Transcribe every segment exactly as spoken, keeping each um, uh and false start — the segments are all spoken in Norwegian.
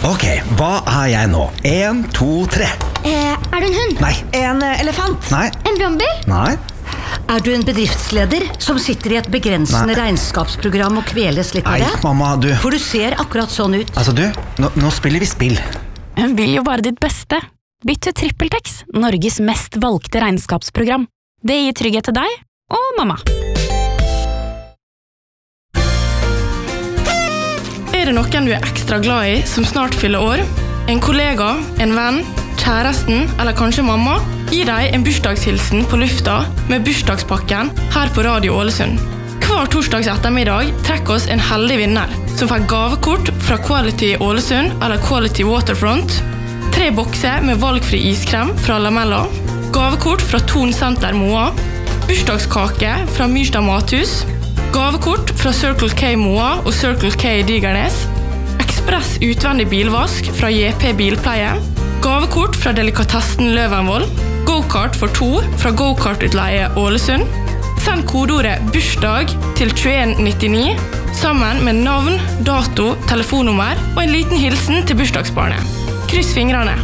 Ok, hva er jeg nå? En, to, tre. Eh, er du en hund? Nei. En elefant? Nei. En brannbil? Nei. Er du en bedriftsleder som sitter i et begrensende Nei. regnskapsprogram og kveles litt av Nei, det? mamma, du. For du ser akkurat sånn ut. Altså, du, nå, nå spiller vi spill. Hun vil jo bare ditt beste. Bytt til TrippelTex, Norges mest valgte regnskapsprogram. Det gir trygghet til deg og mamma. Er det noen du er ekstra glad i som snart fyller år? En kollega, en venn, kjæresten eller kanskje mamma? Gi deg en bursdagshilsen på lufta med bursdagspakken her på Radio Ålesund. Hver torsdags ettermiddag trekker oss en heldig vinner som får gavekort fra Quality Ålesund eller Quality Waterfront, tre bokser med valgfri iskrem fra Lamella, gavekort fra Ton Center Moa, bursdagskake fra Myrstad Mathus, gavekort fra Circle K Moa og Circle K Digernes, ekspress utvendig bilvask fra J P Bilpleie, gavekort fra Delikatessen Løvenvoll, go-kart for to fra Go-kart-utleie Ålesund. Send kodeordet bursdag til tjueen nittini sammen med navn, dato, telefonnummer og en liten hilsen til bursdagsbarnet. Kryss fingrene.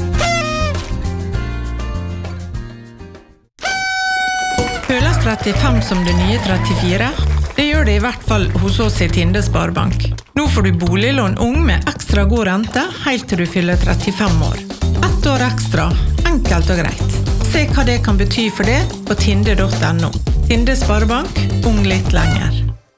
Føles trettifem som det nye trettifire? Det gjør det i hvert fall hos oss i Tinde Sparebank. Nå får du boliglån ung med ekstra god rente helt til du fyller trettifem år. Ett år ekstra, enkelt og greit. Se hva det kan bety for det på tinde punktum no. Tinde Sparebank, ung litt lenger.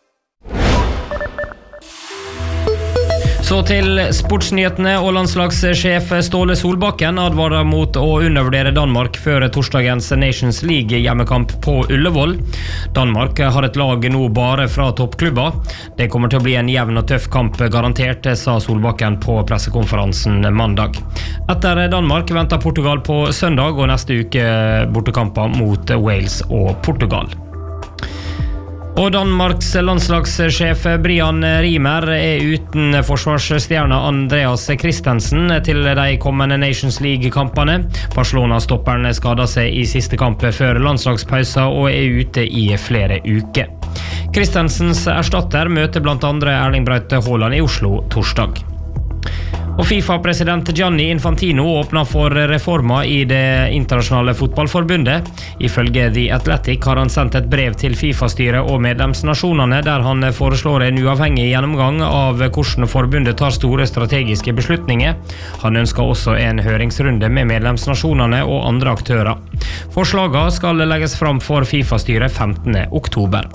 Så til sportsnyhetene, og landslagssjef Ståle Solbakken advarer mot å undervurdere Danmark før torsdagens Nations League hjemmekamp på Ullevål. Danmark har et lag nå bare fra toppklubber. Det kommer til å bli en jevn og tøff kamp garantert, sa Solbakken på pressekonferansen mandag. Etter Danmark venter Portugal på søndag, og neste uke bortekamper mot Wales og Portugal. Og Danmarks landslagssjef Brian Riemer er uten forsvarsstjerne Andreas Christensen til de kommende Nations League-kampene. Barcelona-stopperen skadet seg i siste kamp før landslagspausa og er ute i flere uker. Christensens erstatter møter blant andre Erling Braut Haaland i Oslo torsdag. Og FIFA-president Gianni Infantino åpner for reformer i det internasjonale fotballforbundet. Ifølge The Athletic har han sendt et brev til FIFA-styret og medlemsnasjonene der han foreslår en uavhengig gjennomgang av hvordan forbundet tar store strategiske beslutninger. Han ønsker også en høringsrunde med medlemsnasjonene og andre aktører. Forslagene skal legges fram for FIFA-styret femtende oktober.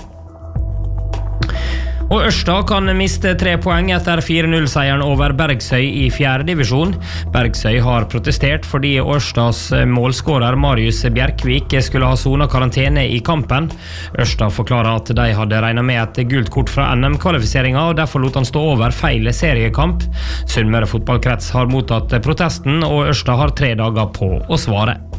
Og Ørsta kan miste tre poeng etter fire null-seieren over Bergsøy i fjerde divisjon. Bergsøy har protestert fordi Ørstas målskårer Marius Bjerkvik skulle ha sonet karantene i kampen. Ørsta forklarer at de hadde regnet med et gult kort fra N M-kvalifiseringen, og derfor lot han stå over feil seriekamp. Sunnmøre fotballkrets har mottatt protesten, og Ørsta har tre dager på å svare.